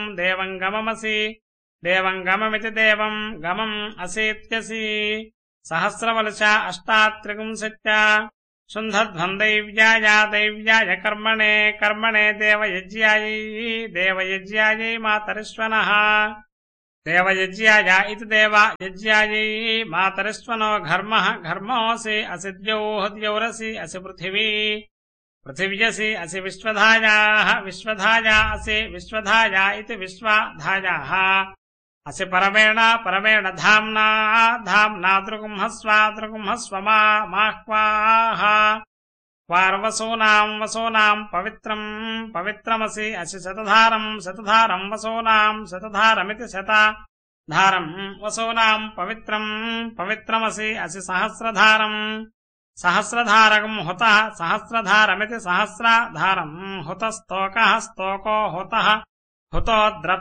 देवं गममसि देवं गममिति देवं गमम् असीत्यसि सहस्रवलशा अष्टात्रिपुंसत्या शुन्धध्वं दैव्याय कर्मणे कर्मणे देवयज्ञायै मातरिष्वनः देवयज्ञाय इति देवयज्ञायै मातरिष्वनो घर्मः घर्मोऽसि असि द्यौरसि असि पृथिव्यसि असि विश्वधायाः विश्वधाया असि विश्वधाया इति विश्वधायाः असि परमेण धाम्ना दृगुंहस्व माह्वाः वसूनां पवित्रमसि असि शतधारं वसूनां शतधारमिति शतधारं वसूनां पवित्रमसि असि सहस्रधारं हुतः सहस्रधारमिति सहस्रधारं हुतस्तोकः स्तोको हुतः हुतो